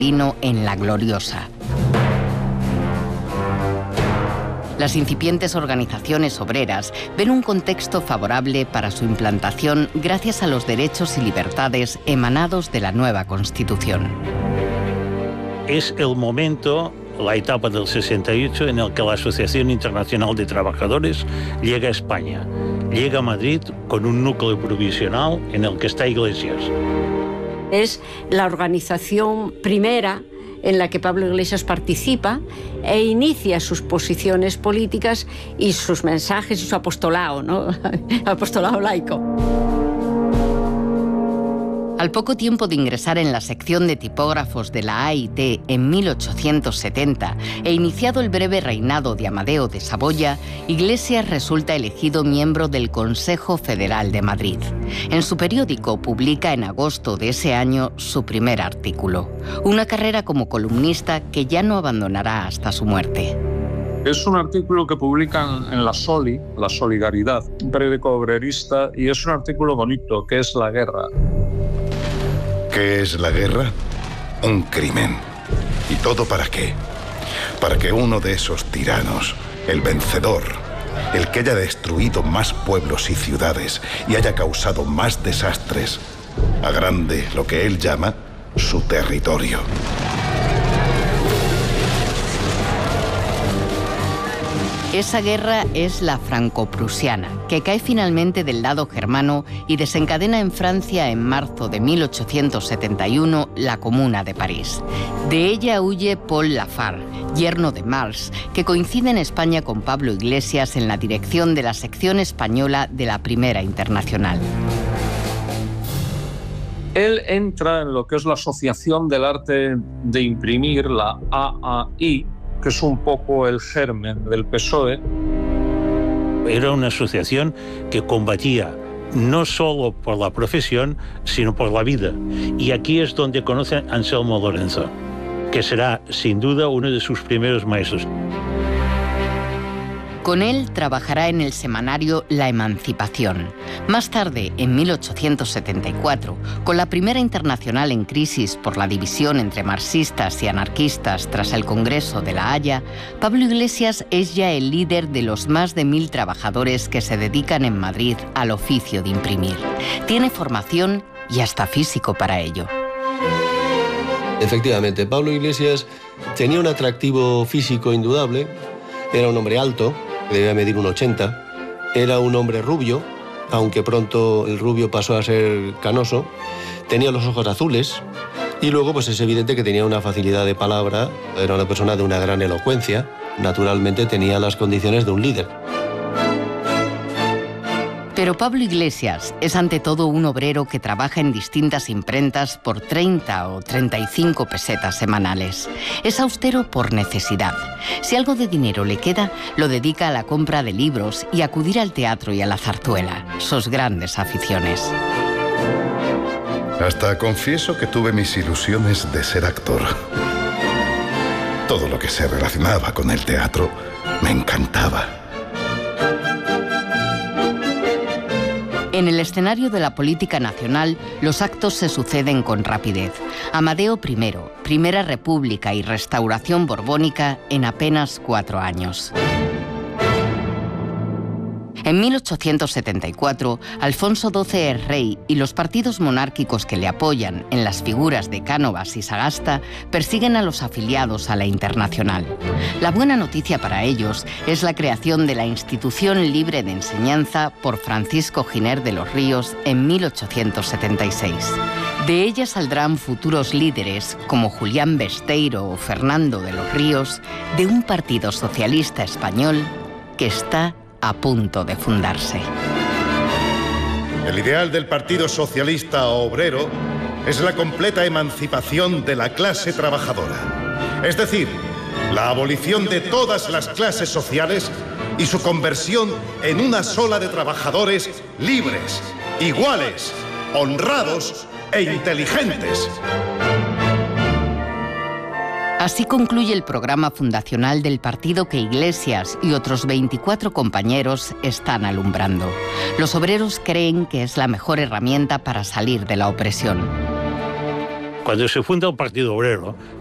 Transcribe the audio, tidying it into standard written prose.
en La Gloriosa. Las incipientes organizaciones obreras ven un contexto favorable para su implantación gracias a los derechos y libertades emanados de la nueva Constitución. Es el momento, la etapa del 68, en el que la Asociación Internacional de Trabajadores llega a España. Llega a Madrid con un núcleo provisional en el que está Iglesias. Es la organización primera en la que Pablo Iglesias participa e inicia sus posiciones políticas y sus mensajes y su apostolado, ¿no? Apostolado laico. Al poco tiempo de ingresar en la sección de tipógrafos de la AIT en 1870 e iniciado el breve reinado de Amadeo de Saboya, Iglesias resulta elegido miembro del Consejo Federal de Madrid. En su periódico publica en agosto de ese año su primer artículo, una carrera como columnista que ya no abandonará hasta su muerte. Es un artículo que publican en la Soli, la Solidaridad, un periódico obrerista, y es un artículo bonito, que es la guerra. ¿Qué es la guerra? Un crimen. ¿Y todo para qué? Para que uno de esos tiranos, el vencedor, el que haya destruido más pueblos y ciudades y haya causado más desastres, agrande lo que él llama su territorio. Esa guerra es la franco-prusiana, que cae finalmente del lado germano y desencadena en Francia en marzo de 1871 la Comuna de París. De ella huye Paul Lafargue, yerno de Marx, que coincide en España con Pablo Iglesias en la dirección de la sección española de la Primera Internacional. Él entra en lo que es la Asociación del Arte de Imprimir, la AAI, que es un poco el germen del PSOE. Era una asociación que combatía no solo por la profesión, sino por la vida. Y aquí es donde conoce a Anselmo Lorenzo, que será, sin duda, uno de sus primeros maestros. Con él trabajará en el semanario La Emancipación. Más tarde, en 1874, con la Primera Internacional en crisis por la división entre marxistas y anarquistas tras el Congreso de La Haya, Pablo Iglesias es ya el líder de los más de 1000 trabajadores que se dedican en Madrid al oficio de imprimir. Tiene formación y hasta físico para ello. Efectivamente, Pablo Iglesias tenía un atractivo físico indudable. Era un hombre alto, debía medir 1,80. Era un hombre rubio, aunque pronto el rubio pasó a ser canoso. Tenía los ojos azules y luego pues es evidente que tenía una facilidad de palabra. Era una persona de una gran elocuencia. Naturalmente tenía las condiciones de un líder. Pero Pablo Iglesias es ante todo un obrero que trabaja en distintas imprentas por 30 o 35 pesetas semanales. Es austero por necesidad. Si algo de dinero le queda, lo dedica a la compra de libros y a acudir al teatro y a la zarzuela, sus grandes aficiones. Hasta confieso que tuve mis ilusiones de ser actor. Todo lo que se relacionaba con el teatro me encantaba. En el escenario de la política nacional, los actos se suceden con rapidez. Amadeo I, Primera República y Restauración Borbónica en apenas 4 años. En 1874, Alfonso XII es rey y los partidos monárquicos que le apoyan, en las figuras de Cánovas y Sagasta, persiguen a los afiliados a la Internacional. La buena noticia para ellos es la creación de la Institución Libre de Enseñanza por Francisco Giner de los Ríos en 1876. De ella saldrán futuros líderes como Julián Besteiro o Fernando de los Ríos, de un partido socialista español que está a punto de fundarse. El ideal del Partido Socialista Obrero es la completa emancipación de la clase trabajadora. Es decir, la abolición de todas las clases sociales y su conversión en una sola de trabajadores libres, iguales, honrados e inteligentes. Así concluye el programa fundacional del partido que Iglesias y otros 24 compañeros están alumbrando. Los obreros creen que es la mejor herramienta para salir de la opresión. Cuando se funda el Partido Obrero,